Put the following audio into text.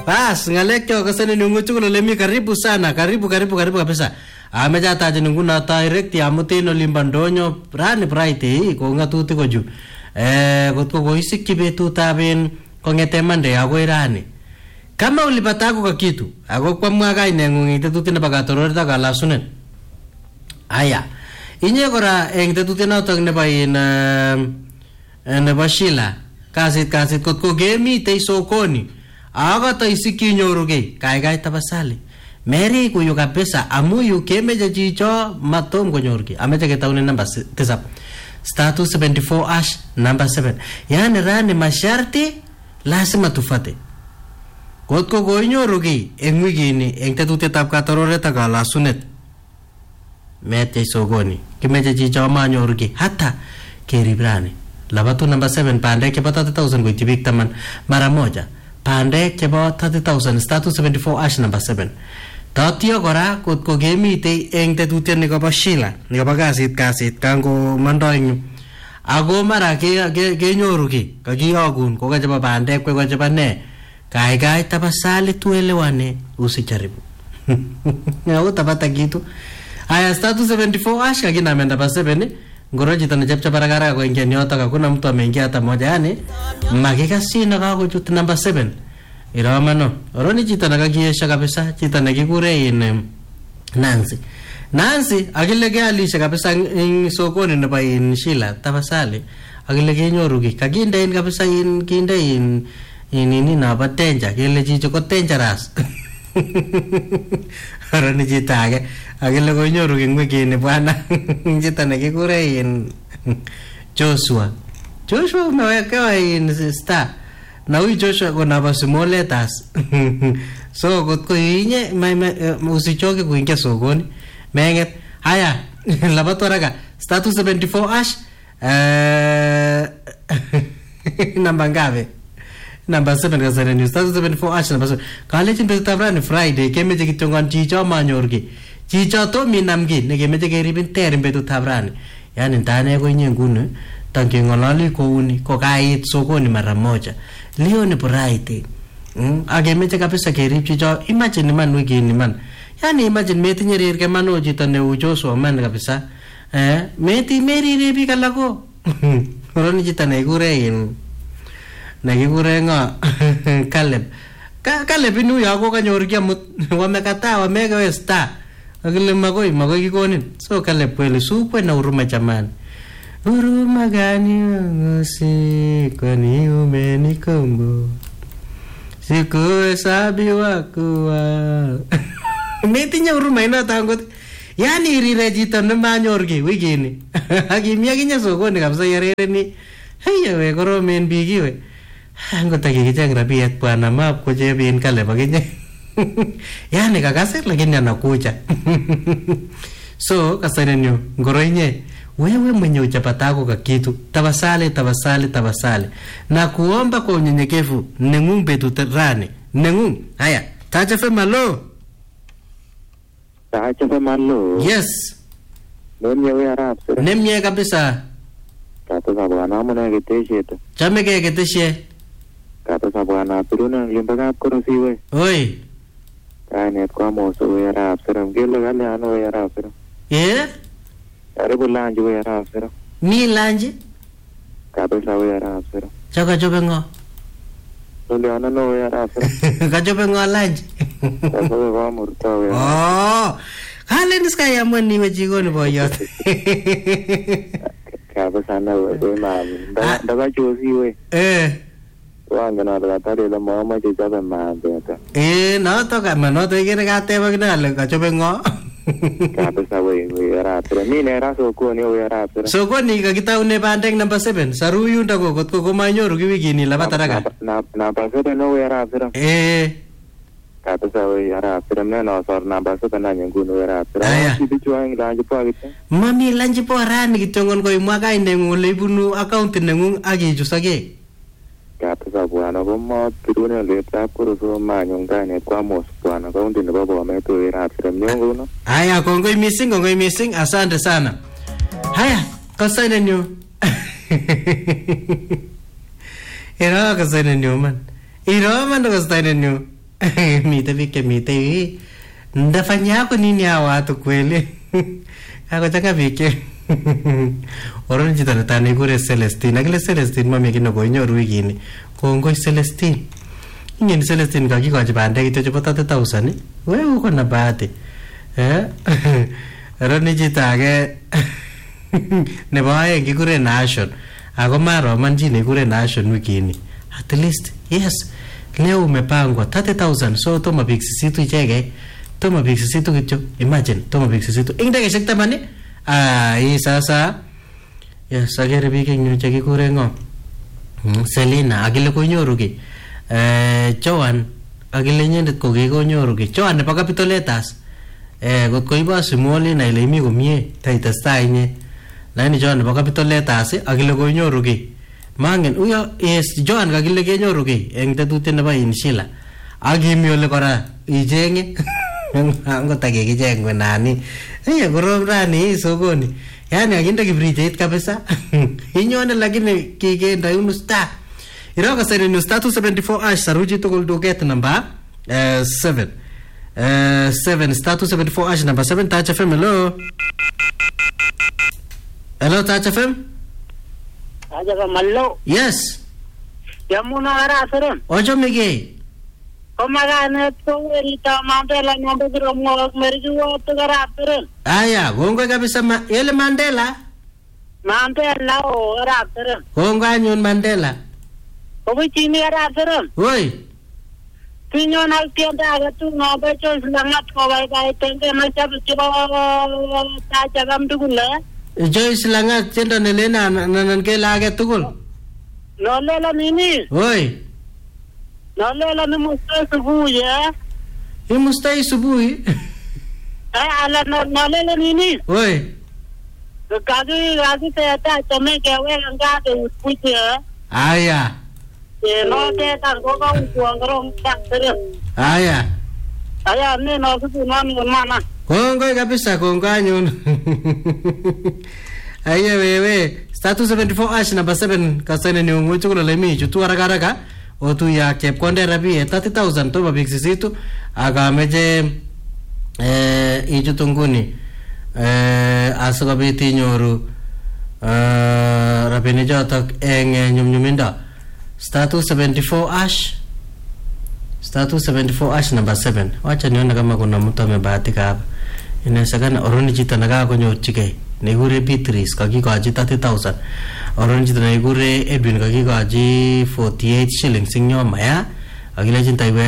Bas ngalek cho kasane nungu chukul lemi karibu sana, karibu kabisa. Ameja taje nungu na direct ya mutino limbandonyo rani Friday ko ngatuti ko ju. Kotko ko isiki betu tabin kongete Monday agoi rani. Kama ulipata ko kitu, ako kwa mwaga inengung itetuti na bagatoror ta kala sunen. Aya. Inye kora eng tetuti na tong ne bayin ne bashila. Kasit kotko gemi te sokoni. Aga ta isiki nyoruge kai tabasali. Mary kuyu kabisa amu yu kemeje jicho matom ko nyorgi. Ameje ke taune namba 9. Status 74 ash number 7. Yani rani masharti lazima tufate. Kotko ko nyoruge eng wigini eng tetuti tab katorore ta kala sunet. Mete sokoni. Kemeje jicho ma nyorgi hata keribrani. Labatu number 7 pande ke pata 3000 ko tibik taman mara moja. Pandek chebo 30,000 status 74 ash number 7. Tatio kora kotko gemite eng tetutiet nikobo Sheila nikobo kasit kango mandoinyu. Ako mara kenyoru ki kakiyogun ko kachebo pandek ko kachebo ne. Kai tapasali tuelewane usijaribu. Ngau tapata kitu. Aya status 74 ash kakiname number 7 ngoro jita na chapcha baragara ko ingia nyota hakuna mtu ameingia hata moja yani magika sina kako chuti number 7 irawa no oroni jita na kakiesha kabisa jita na kikure in Nancy akilege alisha kabisa in sokoni na ba in Sheila tafasali akilege nyorugi kakinde in kabisa in kinde in nini na batenja kile jicho ko dangerous oroni jita age akile ko nyorugi ngwekini bwana jita na kikure in Joshua umewekewa in star na huyu Joshua kuna ba small letters so kotko inye usichoke kuingia sokoni menget haya labato raga status 74 ash namba ngabe number 7 kasane news status 74 ash number 7 college in tabrani Friday kemeje kitongan chicho manyorgi chicho to minamgi nekemeje keribin terin betu tabrani yani ndane ko inye ngunu tanki ngolali ko uni ko kait sokoni mara moja leo ni Friday agemeje kabisa kerib chicho imagine man wigini man yani imagine metinye rirke mano chito ne ujoso man kabisa meti meri rebi kalako oroni chito ne kurein na kikure nga Caleb inu yako kanyor kiamut wamekataa wamegawe star akile magoi kikonin so Caleb kweli supwe na huruma jamani huruma gani ngosi kwani umenikombo sikuhesabiwa kuwa metinya huruma ina tangot yani irire jito nemanyorki wigini akimia kinya sokoni kabisa yarereni heya we koromen bikiwe ngotaki kicheng rabiet bwana map ko chebin kale bakinye yani kakasir lakini anakuja so kasanenyo ngoroinye wewe mwenye uchapata kwa kitu tafasali na kuomba kwa unyenyekevu nengung betu terani nengung haya tacha fema lo yes nemye kabisa kata sabwana muna kiteshe to chame ke kiteshe kata sabwana turuna limbaga korosiwe oi kainet kwa moso we rapsera ngelo gale ano we rapsera Aribu lanji we rapsera mi lanji kata sawe rapsera chaka chobe ngo Nole ana no we rapsera kachobe ngo lanji kata we wa murta we kale niska ya mwani we jigoni boyot kata sana we mam daga chosi we wanga na daga tare da mama je jabe mam beta no to ka mano to igere ka te bagna le kachobe ngo kata sawe we rapsera ni ne raso ko ni we rapsera so ko ni ka kitaune bandeng number 7 saru yunda ko kotko ko manyoru kiwigini labataraga na pasete no we rapsera kata sawe rapsera na sor na pasete na nyungu we rapsera kitu ang lanji po agite mami lanji po rani kitongon ko imwaga inengu lebunu account nengu agi jusage kata sabwana ko mo pirune le tap ko so manyonga ne kwa mos bwana ko ndi ne baba meto we rapsera nyungu no haya kongoi missing asante sana haya kasaina nyo era kasaina nyo man iro man kasaina nyo mite biik chemite ndafanya yako nini hawa watu kweli. Kakochanga biik che oron chito netani kure Celestine. Akile Celestine mami kino konyoru wikini. Kongoi Celestine. Ingeni Celestine kakikochi bandek kityo chebo 30,000. Wewe uko na bahati. Roni chito age nebo aeng kikure Nation. Ako maroman chi nekikure Nation wikini. At least, yes. Leo umepangwa 30,000. So toma biik sisitu ichege. Toma biik sisitu kityo. Imagine, toma biik sisitu. Ing dakishek 10. Hii sasa. Yes, agere biik eng che kikure ngo. Selina, akile konyoru ki. Joan, akile nyendet ko kikonyoru ki. Joan nebo Capital Letters. Kot ko ibo simoli na ile imi komie taitestai inye. Lakini Joan nebo Capital Letters akile konyoru ki. Mangen uyo yes Joan kakile kenyoru ki eng tetutiet nebo Inshila. Akimi ole kora ichenge. Angot kicheng wenani. Korom rani sokoni. Yani akinde kibrijeit kabisa. Inyone lakini kikenda unusta. Iroko sasa ni star 274 ash saruji tugul duket number 7. 7 star 274 ash number 7 Touch FM. Hello. Hello Touch FM. Aja Mallo. Yes. Yamuna ara asaram. Ojo mege. Komagane to rita Mandela nyambe gromo merjuwa to gara asaram. Aya, gongo kabisa ele Mandela. Mandela o ara asaram. Gongo anyun Mandela. Kowe chini ara asaram. Oi. Tinyo na tienda aga tu ngabe cho langat ko bai tenge na chab chiba ta jagam dugula. Joyce Langat tienda nelena nan ke lage tugul. No lela nini. Oi. No lela ni mustai subuhi ya. Mustai subuhi. Ala no lela nini. Oi. Kagi te ta tome ke we anga de usputi ya. Aya. No te ta go ngoro tere. Aya. Aya ne no su no mana. Kongo kabisa kongo anyun. Aya wewe status 74 ash number 7 kasene ni ungu chukula lemi chutu haraka otu ya chepkonde rabi 30,000 to babik sisitu akameje ichutunguni asakabiti nyoru rabini jotok eng nyumnyuminda status 74 ash status 74 ash number 7 wacha niona kama kuna mtu amebahatika hapa. Inawezekana oroni chito nakakonyorchigei nekure Beatrice kakikochi 30,000. Oroni chito nekure Edwin kakikochi 48 shillings ing nyoma ya. Akilechin taiwe